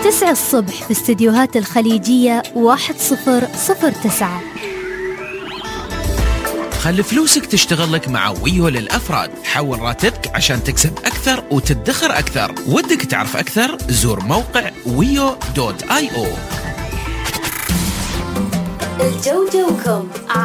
9 الصبح في استديوهات الخليجية 1009. خلي فلوسك تشتغل لك مع ويو للأفراد. حول راتبك عشان تكسب أكثر وتدخر أكثر. ودك تعرف أكثر؟ زور موقع wiyo.io. الجوجوكم